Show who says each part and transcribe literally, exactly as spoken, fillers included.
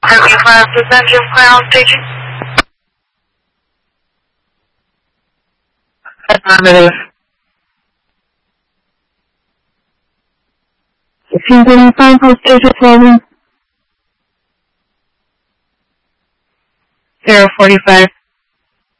Speaker 1: five percent of ground station. Affirmative. fifteen thirty-five, hold station seven. zero forty-five.